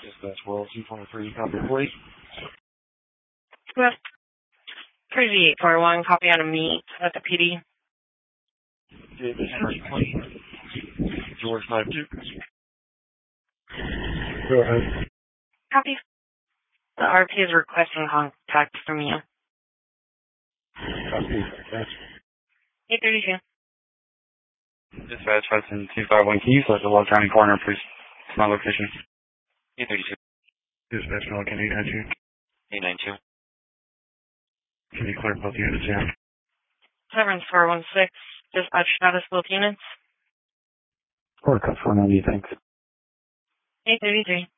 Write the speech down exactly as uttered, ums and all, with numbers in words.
Dispatch World two twenty-three, copy plate. West three eight four one, copy on a meet at the P D. George five two. Go ahead. Copy. The R P is requesting contact from you. Copy. Dispatch. eight thirty-two. Dispatch Hudson two five one, can you select the Log County Coroner, please? It's my location. eight thirty-two. Dispatch Log County eight ninety-two. eight ninety-two. Can you clear both units here? Severance four one six. Dispatch status both units. Or cut four ninety, thanks. eight thirty-three.